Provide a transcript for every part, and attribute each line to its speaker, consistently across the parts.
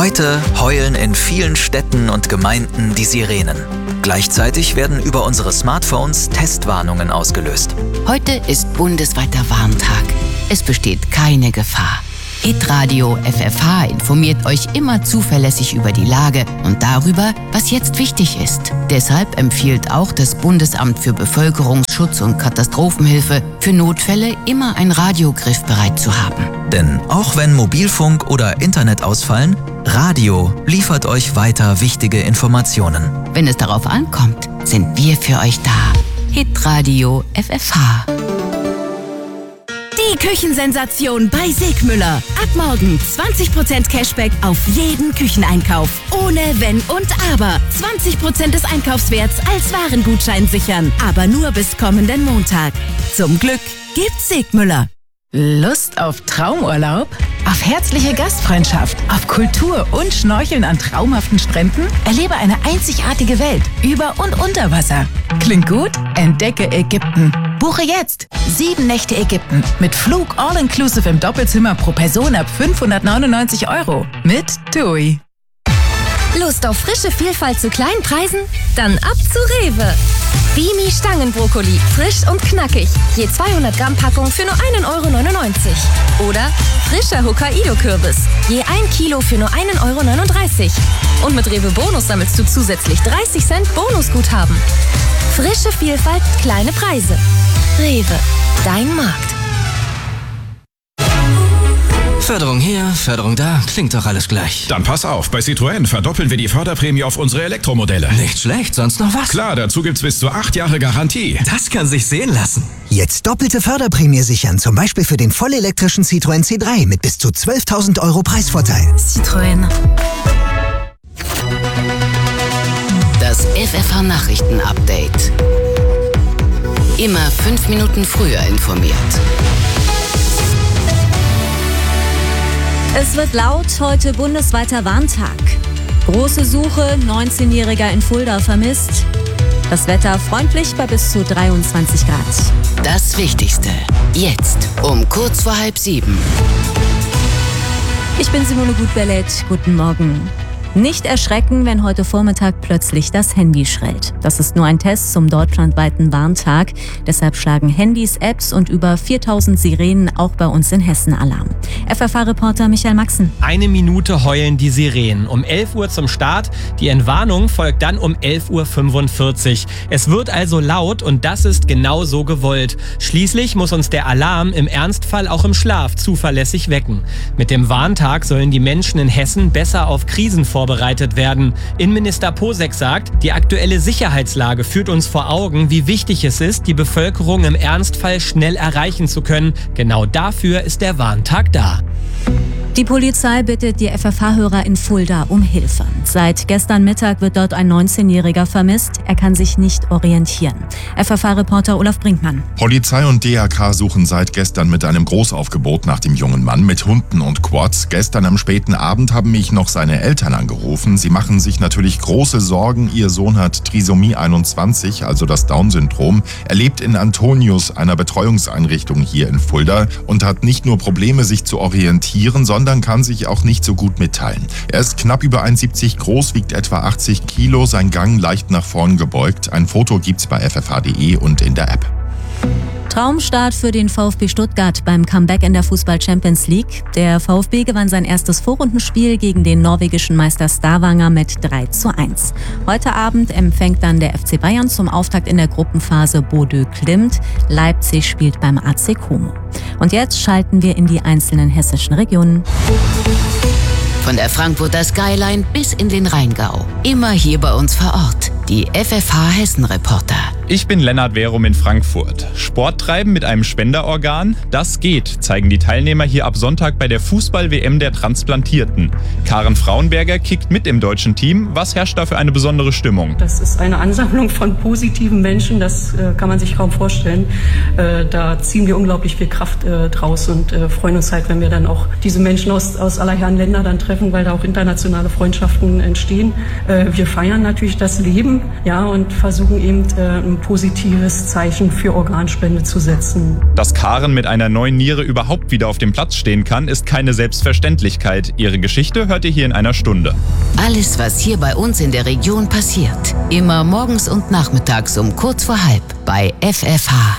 Speaker 1: Heute heulen in vielen Städten und Gemeinden die Sirenen. Gleichzeitig werden über unsere Smartphones Testwarnungen ausgelöst.
Speaker 2: Heute ist bundesweiter Warntag. Es besteht keine Gefahr. Hitradio FFH informiert euch immer zuverlässig über die Lage und darüber, was jetzt wichtig ist. Deshalb empfiehlt auch das Bundesamt für Bevölkerungsschutz und Katastrophenhilfe, für Notfälle immer ein Radio griffbereit zu haben.
Speaker 1: Denn auch wenn Mobilfunk oder Internet ausfallen, Radio liefert euch weiter wichtige Informationen.
Speaker 2: Wenn es darauf ankommt, sind wir für euch da. Hitradio FFH.
Speaker 3: Die Küchensensation bei Segmüller. Ab morgen 20% Cashback auf jeden Kücheneinkauf. Ohne Wenn und Aber. 20% des Einkaufswerts als Warengutschein sichern. Aber nur bis kommenden Montag. Zum Glück gibt's Segmüller.
Speaker 4: Lust auf Traumurlaub? Auf herzliche Gastfreundschaft? Auf Kultur und Schnorcheln an traumhaften Stränden? Erlebe eine einzigartige Welt über und unter Wasser. Klingt gut? Entdecke Ägypten. Buche jetzt 7 Nächte Ägypten mit Flug all-inclusive im Doppelzimmer pro Person ab 599 € mit TUI.
Speaker 5: Lust auf frische Vielfalt zu kleinen Preisen? Dann ab zu Rewe. Bimi Stangenbrokkoli, frisch und knackig. Je 200 Gramm Packung für nur 1,99 €. Oder frischer Hokkaido-Kürbis. Je 1 Kilo für nur 1,39 €. Und mit Rewe Bonus sammelst du zusätzlich 30 Cent Bonusguthaben. Frische Vielfalt, kleine Preise. Rewe, dein Markt.
Speaker 6: Förderung hier, Förderung da, klingt doch alles gleich.
Speaker 7: Dann pass auf, bei Citroën verdoppeln wir die Förderprämie auf unsere Elektromodelle.
Speaker 6: Nicht schlecht, sonst noch was?
Speaker 7: Klar, dazu gibt's bis zu 8 Jahre Garantie.
Speaker 6: Das kann sich sehen lassen.
Speaker 8: Jetzt doppelte Förderprämie sichern, zum Beispiel für den vollelektrischen Citroën C3 mit bis zu 12.000 € Preisvorteil.
Speaker 3: Citroën.
Speaker 2: Das FFH Nachrichten-Update. Immer 5 Minuten früher informiert.
Speaker 9: Es wird laut, heute bundesweiter Warntag. Große Suche, 19-Jähriger in Fulda vermisst. Das Wetter freundlich bei bis zu 23 Grad.
Speaker 2: Das Wichtigste. Jetzt um kurz vor 6:30.
Speaker 9: Ich bin Simone Gutbellet. Guten Morgen. Nicht erschrecken, wenn heute Vormittag plötzlich das Handy schrillt. Das ist nur ein Test zum deutschlandweiten Warntag. Deshalb schlagen Handys, Apps und über 4000 Sirenen auch bei uns in Hessen Alarm. FFH-Reporter Michael Maxen.
Speaker 10: 1 Minute heulen die Sirenen. Um 11 Uhr zum Start. Die Entwarnung folgt dann um 11:45 Uhr. Es wird also laut und das ist genau so gewollt. Schließlich muss uns der Alarm im Ernstfall auch im Schlaf zuverlässig wecken. Mit dem Warntag sollen die Menschen in Hessen besser auf Krisen vorbereitet werden. Innenminister Posek sagt, die aktuelle Sicherheitslage führt uns vor Augen, wie wichtig es ist, die Bevölkerung im Ernstfall schnell erreichen zu können. Genau dafür ist der Warntag da.
Speaker 9: Die Polizei bittet die FFH-Hörer in Fulda um Hilfe. Seit gestern Mittag wird dort ein 19-Jähriger vermisst. Er kann sich nicht orientieren. FFH-Reporter Olaf Brinkmann.
Speaker 11: Polizei und DRK suchen seit gestern mit einem Großaufgebot nach dem jungen Mann mit Hunden und Quads. Gestern am späten Abend haben mich noch seine Eltern angerufen. Sie machen sich natürlich große Sorgen. Ihr Sohn hat Trisomie 21, also das Down-Syndrom. Er lebt in Antonius, einer Betreuungseinrichtung hier in Fulda, und hat nicht nur Probleme, sich zu orientieren, sondern kann sich auch nicht so gut mitteilen. Er ist knapp über 1,70 groß, wiegt etwa 80 Kilo, sein Gang leicht nach vorn gebeugt. Ein Foto gibt's bei ffh.de und in der App.
Speaker 9: Traumstart für den VfB Stuttgart beim Comeback in der Fußball-Champions League. Der VfB gewann sein erstes Vorrundenspiel gegen den norwegischen Meister Stavanger mit 3:1. Heute Abend empfängt dann der FC Bayern zum Auftakt in der Gruppenphase Bodø Glimt. Leipzig spielt beim AC Como. Und jetzt schalten wir in die einzelnen hessischen Regionen.
Speaker 2: Von der Frankfurter Skyline bis in den Rheingau. Immer hier bei uns vor Ort. Die FFH Hessen-Reporter.
Speaker 12: Ich bin Lennart Verum in Frankfurt. Sport treiben mit einem Spenderorgan? Das geht, zeigen die Teilnehmer hier ab Sonntag bei der Fußball-WM der Transplantierten. Karen Frauenberger kickt mit im deutschen Team. Was herrscht da für eine besondere Stimmung?
Speaker 13: Das ist eine Ansammlung von positiven Menschen, das kann man sich kaum vorstellen. Da ziehen wir unglaublich viel Kraft draus und freuen uns halt, wenn wir dann auch diese Menschen aus aller Herren Länder dann treffen, weil da auch internationale Freundschaften entstehen. Wir feiern natürlich das Leben, ja, und versuchen eben ein positives Zeichen für Organspende zu setzen.
Speaker 12: Dass Karen mit einer neuen Niere überhaupt wieder auf dem Platz stehen kann, ist keine Selbstverständlichkeit. Ihre Geschichte hört ihr hier in einer Stunde.
Speaker 2: Alles, was hier bei uns in der Region passiert. Immer morgens und nachmittags um kurz vor halb bei FFH.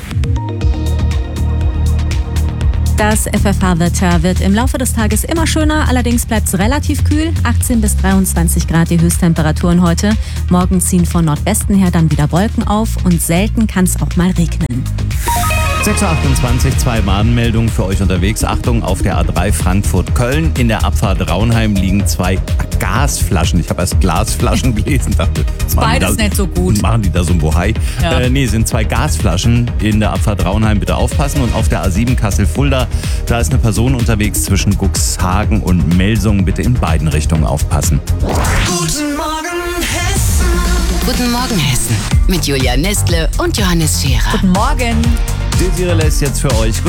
Speaker 9: Das FFH-Wetter wird im Laufe des Tages immer schöner, allerdings bleibt es relativ kühl. 18 bis 23 Grad die Höchsttemperaturen heute. Morgen ziehen von Nordwesten her dann wieder Wolken auf und selten kann es auch mal regnen.
Speaker 14: 6.28 Uhr, 2 Warnmeldungen für euch unterwegs. Achtung, auf der A3 Frankfurt-Köln. In der Abfahrt Raunheim liegen 2 Gasflaschen. Ich habe erst Glasflaschen gelesen. Dachte,
Speaker 9: ist beides nicht so gut.
Speaker 14: Machen die da so ein Bohai?
Speaker 9: Ja.
Speaker 14: Sind 2 Gasflaschen in der Abfahrt Raunheim. Bitte aufpassen. Und auf der A7 Kassel-Fulda, da ist eine Person unterwegs zwischen Cuxhagen und Melsungen. Bitte in beiden Richtungen aufpassen.
Speaker 2: Guten Morgen, Hessen. Guten Morgen, Hessen. Mit Julia Nestle und Johannes Scherer.
Speaker 9: Guten Morgen.
Speaker 14: Desiree lässt jetzt für euch